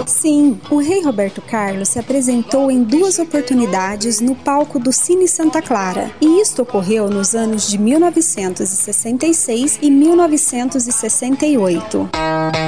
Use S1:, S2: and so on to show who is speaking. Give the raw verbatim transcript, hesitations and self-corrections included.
S1: Sim, o rei Roberto Carlos se apresentou em duas oportunidades no palco do Cine Santa Clara, e isto ocorreu nos anos de mil novecentos e sessenta e seis e mil novecentos e sessenta e oito.